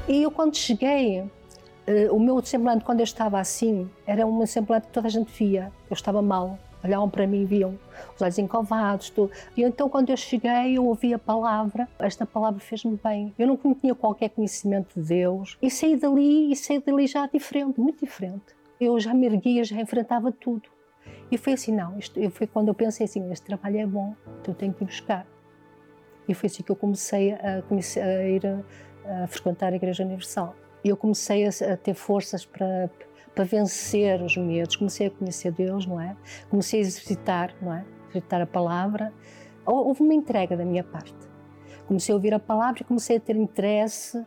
E eu quando cheguei, o meu semblante, quando eu estava assim, era um semblante que toda a gente via. Eu estava mal, olhavam para mim e viam os olhos encovados, tudo. E então quando eu cheguei, eu ouvi a palavra, esta palavra fez-me bem. Eu não tinha qualquer conhecimento de Deus e saí dali já diferente, muito diferente. Eu já me erguia, já enfrentava tudo. E foi assim, foi quando eu pensei assim, este trabalho é bom, então eu tenho que ir buscar. E foi assim que eu comecei a ir a frequentar a Igreja Universal. E eu comecei a ter forças para vencer os medos, comecei a conhecer Deus, não é? Comecei a exercitar, não é? Exercitar a palavra. Houve uma entrega da minha parte. Comecei a ouvir a palavra e comecei a ter interesse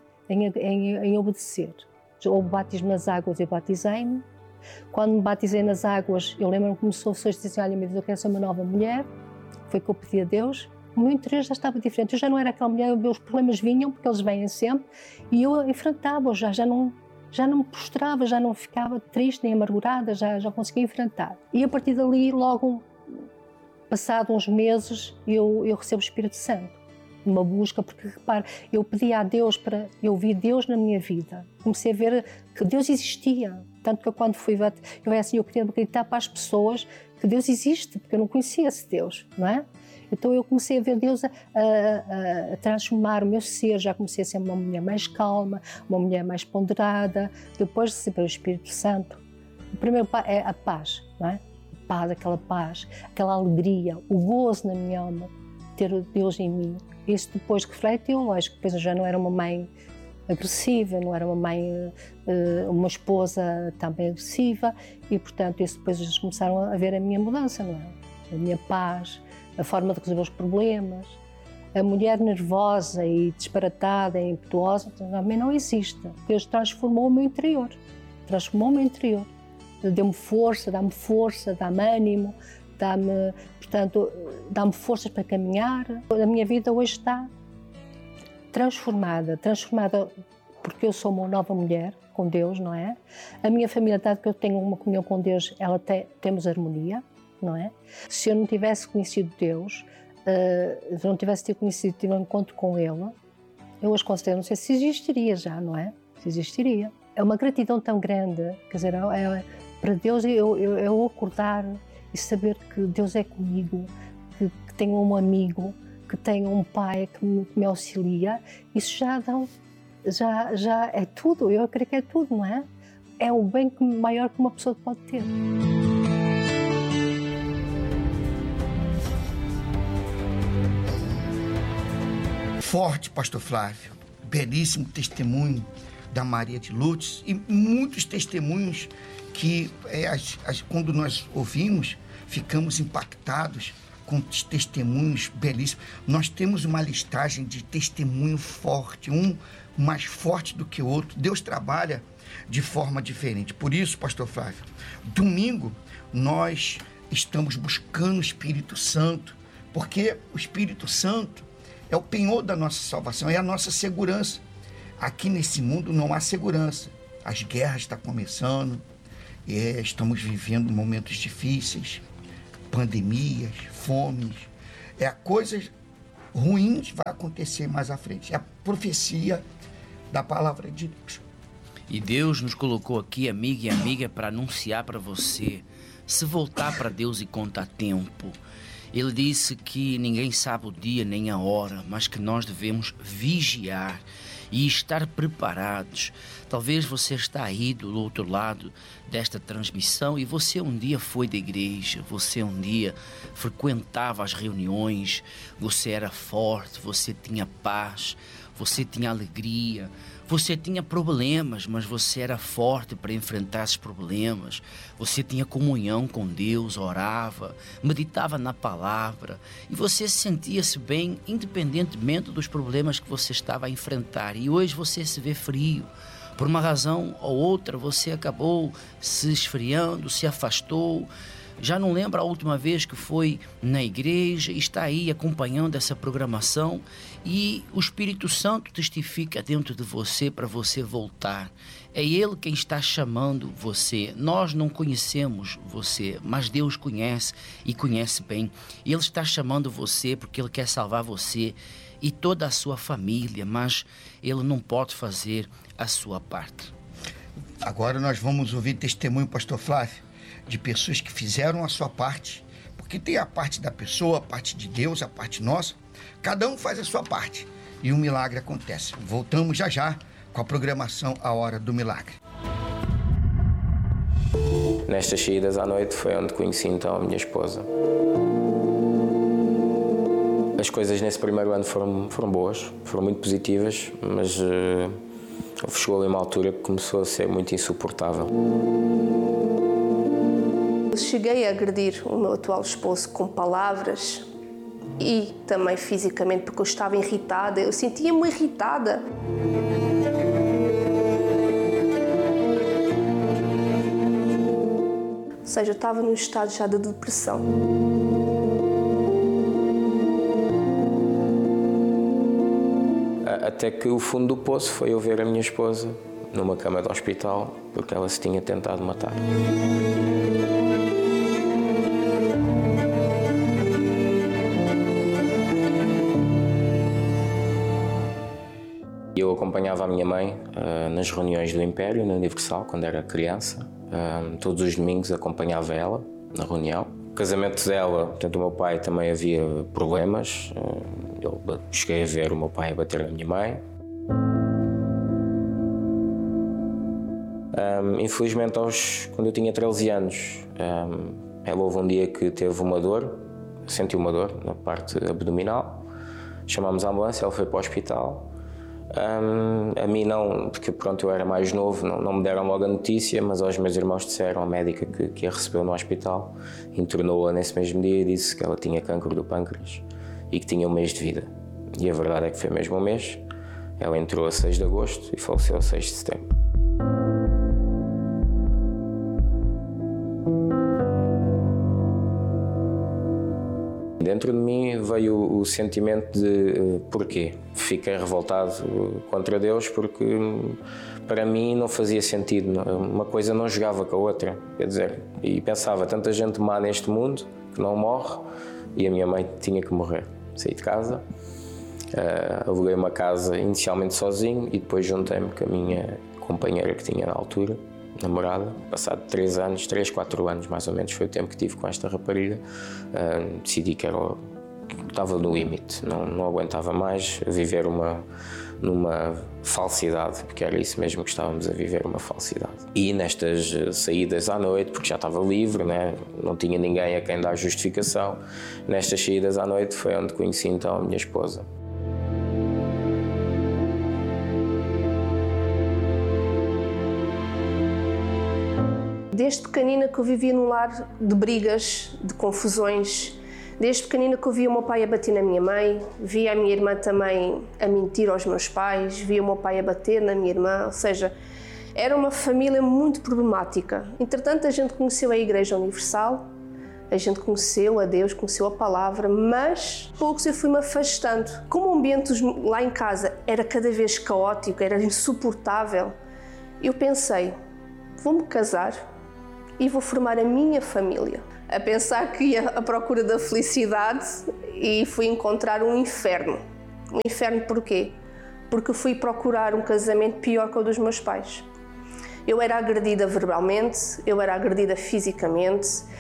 em obedecer. Houve batismo nas águas e batizei-me. Quando me batizei nas águas, eu lembro-me que começou a dizer assim, olha, meu Deus, eu quero ser uma nova mulher. Foi o que eu pedi a Deus. O meu interior já estava diferente. Eu já não era aquela mulher, os problemas vinham, porque eles vêm sempre, e eu enfrentava-os, já não me prostrava, já não ficava triste nem amargurada, já conseguia enfrentar. E a partir dali, logo, passado uns meses, eu recebo o Espírito Santo. Uma busca, porque repare, eu pedi a Deus eu vi Deus na minha vida. Comecei a ver que Deus existia. Tanto que eu quando eu queria acreditar para as pessoas que Deus existe, porque eu não conhecia esse Deus, não é? Então eu comecei a ver Deus a transformar o meu ser, já comecei a ser uma mulher mais calma, uma mulher mais ponderada, depois de receber o Espírito Santo. O primeiro é a paz, não é? Aquela paz, aquela alegria, o gozo na minha alma, ter Deus em mim. Isso depois refletiu, lógico, depois eu já não era uma mãe agressiva, não era uma mãe, uma esposa também agressiva e, portanto, isso depois eles começaram a ver a minha mudança, não é? A minha paz, a forma de resolver os problemas. A mulher nervosa e disparatada e impetuosa também não existe. Deus transformou o meu interior. Deu-me força, dá-me ânimo, dá-me forças para caminhar. A minha vida hoje está transformada porque eu sou uma nova mulher com Deus, não é? A minha família, dado que eu tenho uma comunhão com Deus, temos harmonia, não é? Se eu não tivesse conhecido Deus, se eu não tivesse tido um encontro com Ele, eu hoje considero, não sei se existiria já, não é? Se existiria. É uma gratidão tão grande, quer dizer, para Deus eu acordar e saber que Deus é comigo, que tenho um amigo, que tenho um pai que me auxilia, isso já é tudo, eu creio que é tudo, não é? É o bem maior que uma pessoa pode ter. Forte, pastor Flávio, belíssimo testemunho da Maria de Lourdes e muitos testemunhos que quando nós ouvimos, ficamos impactados com testemunhos belíssimos. Nós temos uma listagem de testemunho forte, um mais forte do que o outro. Deus trabalha de forma diferente. Por isso, pastor Flávio, domingo nós estamos buscando o Espírito Santo, porque o Espírito Santo é o penhor da nossa salvação, é a nossa segurança. Aqui nesse mundo não há segurança. As guerras estão começando, estamos vivendo momentos difíceis, pandemias, fomes, coisas ruins vai acontecer mais à frente. É a profecia da palavra de Deus. E Deus nos colocou aqui, amiga e amiga, para anunciar para você, se voltar para Deus e contar tempo. Ele disse que ninguém sabe o dia nem a hora, mas que nós devemos vigiar e estar preparados. Talvez você está aí do outro lado desta transmissão e você um dia foi da igreja, você um dia frequentava as reuniões, você era forte, você tinha paz, você tinha alegria, você tinha problemas, mas você era forte para enfrentar esses problemas. Você tinha comunhão com Deus, orava, meditava na palavra e você sentia-se bem independentemente dos problemas que você estava a enfrentar. E hoje você se vê frio. Por uma razão ou outra você acabou se esfriando, se afastou, Já não lembra a última vez que foi na igreja, está aí acompanhando essa programação e o Espírito Santo testifica dentro de você para você voltar. É Ele quem está chamando você. Nós não conhecemos você, mas Deus conhece e conhece bem. Ele está chamando você porque Ele quer salvar você e toda a sua família, mas Ele não pode fazer a sua parte. Agora nós vamos ouvir testemunho, pastor Flávio, de pessoas que fizeram a sua parte, porque tem a parte da pessoa, a parte de Deus, a parte nossa. Cada um faz a sua parte e um milagre acontece. Voltamos já já com a programação A Hora do Milagre. Nestas saídas à noite foi onde conheci então a minha esposa. As coisas nesse primeiro ano foram boas, foram muito positivas, mas chegou ali uma altura que começou a ser muito insuportável. Cheguei a agredir o meu atual esposo com palavras e também fisicamente, porque eu estava irritada, eu sentia-me irritada. Ou seja, eu estava num estado já de depressão. Até que o fundo do poço foi eu ver a minha esposa numa cama de hospital, porque ela se tinha tentado matar. Eu acompanhava a minha mãe nas reuniões do Império, na Universal, quando era criança. Todos os domingos acompanhava ela na reunião. O casamento dela, portanto, o meu pai também havia problemas. Eu cheguei a ver o meu pai a bater na minha mãe. Infelizmente, quando eu tinha 13 anos, ela houve um dia que teve uma dor, sentiu uma dor na parte abdominal. Chamámos a ambulância, ela foi para o hospital. A mim não, porque pronto, eu era mais novo, não me deram logo a notícia, mas aos meus irmãos disseram, a médica que a recebeu no hospital, internou-a nesse mesmo dia e disse que ela tinha cancro do pâncreas e que tinha um mês de vida. E a verdade é que foi mesmo um mês. Ela entrou a 6 de agosto e faleceu a 6 de setembro. Dentro de mim veio o sentimento de porquê. Fiquei revoltado contra Deus porque para mim não fazia sentido. Uma coisa não jogava com a outra. Quer dizer, e pensava, tanta gente má neste mundo que não morre e a minha mãe tinha que morrer. Saí de casa, aluguei uma casa inicialmente sozinho e depois juntei-me com a minha companheira que tinha na altura, namorada. Passado 3, 4 anos mais ou menos foi o tempo que tive com esta rapariga, decidi que estava no limite, não aguentava mais viver numa falsidade, porque era isso mesmo que estávamos a viver, uma falsidade. E nestas saídas à noite, porque já estava livre, né? Não tinha ninguém a quem dar justificação, nestas saídas à noite foi onde conheci então a minha esposa. Desde pequenina que eu vivia num lar de brigas, de confusões. Desde pequenina que eu via o meu pai a bater na minha mãe, via a minha irmã também a mentir aos meus pais, via o meu pai a bater na minha irmã, ou seja, era uma família muito problemática. Entretanto, a gente conheceu a Igreja Universal, a gente conheceu a Deus, conheceu a Palavra, mas poucos eu fui-me afastando. Como o ambiente lá em casa era cada vez caótico, era insuportável, eu pensei, vou-me casar e vou formar a minha família. A pensar que ia à procura da felicidade e fui encontrar um inferno. Um inferno porquê? Porque fui procurar um casamento pior que o dos meus pais. Eu era agredida verbalmente, eu era agredida fisicamente,